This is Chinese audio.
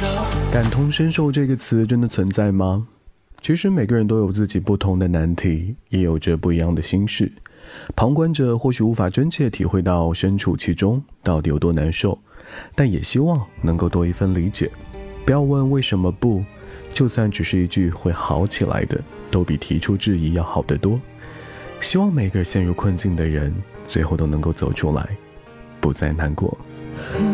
感同身受这个词真的存在吗？其实每个人都有自己不同的难题，也有着不一样的心事。旁观者或许无法真切体会到身处其中到底有多难受，但也希望能够多一份理解。不要问为什么不，就算只是一句会好起来的，都比提出质疑要好得多。希望每个陷入困境的人最后都能够走出来，不再难过。